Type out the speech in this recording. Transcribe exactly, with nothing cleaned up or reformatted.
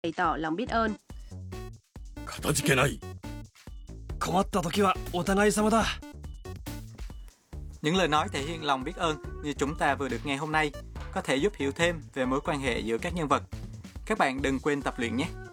bày tỏ lòng biết ơn. かたじけない。 困った時はお互い様だ。 Những lời nói thể hiện lòng biết ơn như chúng ta vừa được nghe hôm nay có thể giúp hiểu thêm về mối quan hệ giữa các nhân vật. Các bạn đừng quên tập luyện nhé!